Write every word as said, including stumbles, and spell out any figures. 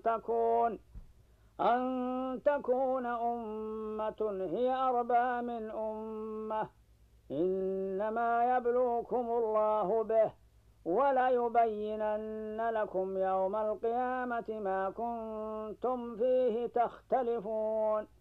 تكون أن تكون أمة هي أربى من أمة، إنما يبلوكم الله به وليبينن لكم يوم القيامة ما كنتم فيه تختلفون.